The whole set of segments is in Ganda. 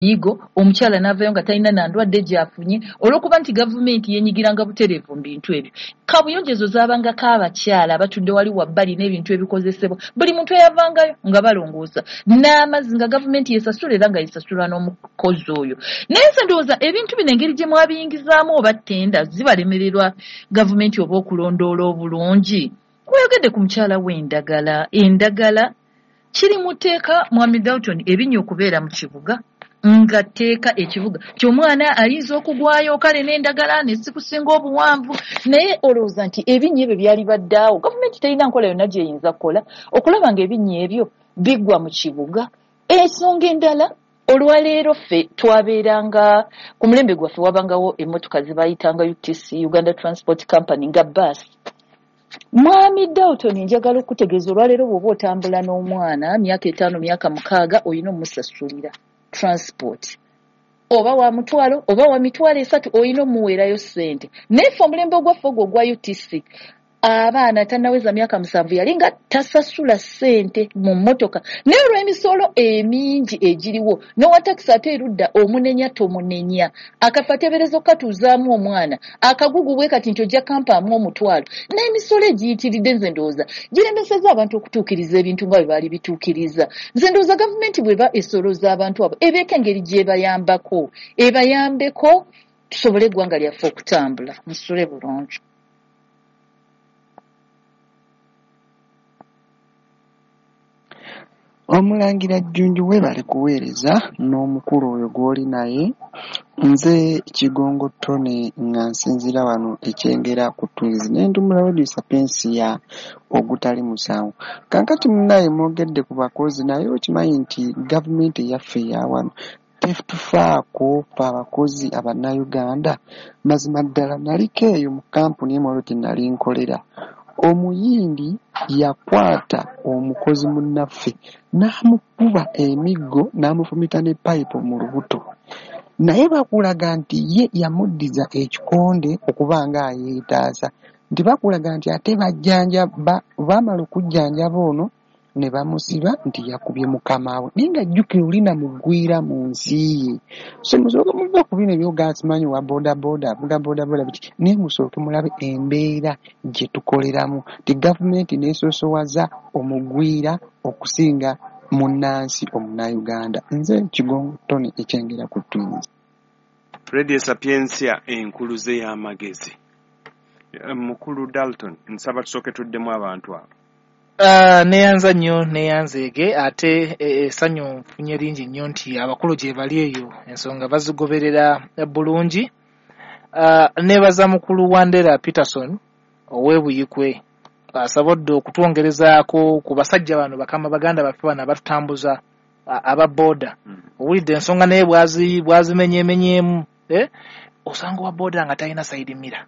yigo omukyala n'avayo nga talina na ndwadde gy'afunye olw'okuba nti gavumenti yenyigiranga butereevu mu bintu ebyo. Kabuyonjezo zaabangako abakyala abatudde wali wabbali n'ebintu ebikozesebwa buli muntu eyavangayo nga balongoosa n'amazzi nga gavumenti yesasula era nga yesasula n'omukozi oyo. Naye nze ndowooza ebintu bino engeri gye mwabiyingizaamu oba ttenda zibalemererwa gavumenti oba okulondoola obulungi. Wayogedde ku mukyala w'endagala. Endagala kiri mu tteeka Mwami Dalton ebinnya okubeera mu kibuga nga tteeka ekibuga ky'omwana ayinza okugwayo kale n'endagala ne zikusinga obuwanvu naye olowooza nti ebinnya ebyo byali baddaawo gavumenti terina nkola yonna gy'eyinza kukola okulaba nga ebinnya ebyo biggwa mu kibuga. Ensonga endala olwaleero ffe twabeeranga ku mulembe gwaffe wabangawo emmotoka ze baayitanga UTC Uganda Transport Company nga baasi. Mwami Dalton njagala okutegeeza olwaleero bw'oba otambula n'omwana myaka 5 myaka 6 oyina omusasulira transport oba wa mutwalo oba wa mitwalo 3 oyina omuweerayo ssente. Naye ffe omulembe ogwaffe ogwo ogwa UTC abaana tannaweza myaka 7 yali nga tasasula ssente mu mmotoka naye olw'emisolo emingi egiriwo n'owa takisi ate erudda omunenya tomunenya akafa teebereza okukatuuzaamu omwana akagugu bwe kati nti ojja kampaamu omutwalo n'emisolo egiyitiridde. Nze ndowooza giremeseza abantu okutuukiriza ebintu nga bwe baali bituukiriza. Nze ndowooza gavumenti bw'eba esoloza abantu abo ebeeko engeri gy'ebayambako ebayambeko tusobole eggwanga lyaffe okutambula musule bulungi. Omulangira Jjunju weebale kuweereza n'omukulu oyo gw'oli naye. Nze Kigongo Tony nga nsinzira wano ekyengera ku Twins n'entumula Radio Sapiens ya ogutali musanvu. Kankati munnaye mwogedde ku bakozi naye okimanyi nti gavumenti yaffe ya wano tetufaako pa abakozi Abannayuganda. Mazima ddala naliko eyo mu kampuni emwalo gye nali nkolera. Omuyindi yakwata omukozi munnaffe n'amukuba emiggo n'amufumita ne payipo mu lubuto. Naye bakulaga nti ye yamuddiza ekikonde okuba nga ayeetaasa nti bakulaga nti ate baamala okujjanjaba ono ne bamusiba nti yakubye mukama we naye nga jjukira olina mugwira mu nsi ye. So musooke muva ku bino ebyogasimanyi wa boodabooda avuga boodabooda biki naye musooke mulabe embeera gye tukoleramu ti gavumenti n'esoosowaza omugwira okusinga munnansi omunnayuganda. Nze Kigongo Tony ekyengera ku Twins. Radio Sapiens enkuluze y'amagezi. Mukulu Dalton nsaba tusooke tuddemu abantu abo. Neyanza nnyo neyanzeege ate essanyu nfunye lingi nnyo nti abakulu gye bali eyo ensonga bazigoberera bulungi. Neebaza mukulu Wandera Peterson ow'ebuyikwe asobodde okutwongerezaako ku basajja bano bakama baganda baffe bano abatutambuza aba boda. Owulidde ensonga naye bwazimenyeemenyeemu osanga wa boda nga talina side mirror.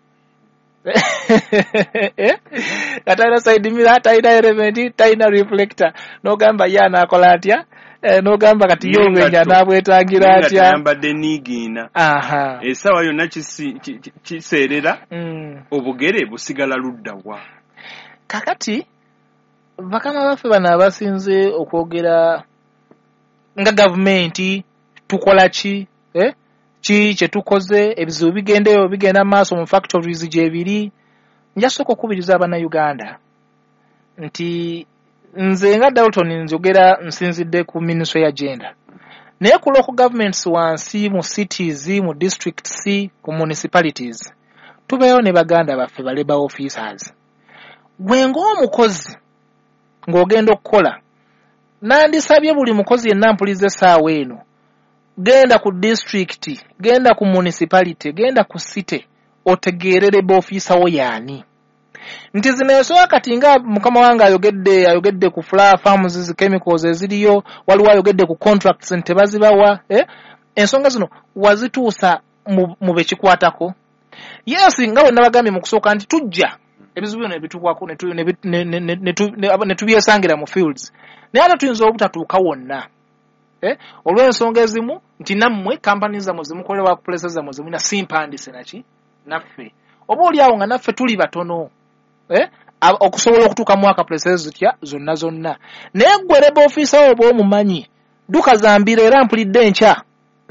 Katayina side mirror, tayina element, tayina reflector. N'ogamba ye anaakola atya? N'ogamba kati yo ng'enya n'abwetangira atya? Ayambadde niigiina. Essaawa yonna kiseerera obugere busigala ludda wa. Kakati bakama baffe bano abasinze okwogera nga gavumenti tukola ki? Ki kye tukoze ebizibu bigenda maaso mu factories gye biri. Njasooka okubiriza Abannayuganda nti nze nga Dalton njogera nsinzidde ku Ministry ya Gender. Naye ku local governments wansi mu cities, mu districts, ku municipalities tubeeyo ne baganda baffe ba labor officers. Gwe ng'omukozi ng'ogenda okukola nandisabye buli mukozi yenna mpulize essaawa eno genda ku district, genda ku municipality, genda ku city otegeere labor officer wo yaani. Nti zino ensonga kati nga mukama wange ayogedde ku flower farms zi chemicals eziriyo, waliwo ayogedde ku contracts nti bazibawa. Ensonga zino wazituusa mu bekikwatako. Yes, nga bwe nabagambye mu kusooka nti tujja ebizibu bino ebitukwako ne tubyesangira mu fields. Naye ate tuyinza obutatuuka wonna. Olw'ensonga ezimu nti nammwe kampani zammwe zimukolera ku places zammwe zimuna simpandise naki naffe. Oba oliawo nga naffe tuli batono okusobola okutuuka mu aka places zitya zonna. Naye ggwe labor officer oba omumanyi dukazambira era mpulidde enkya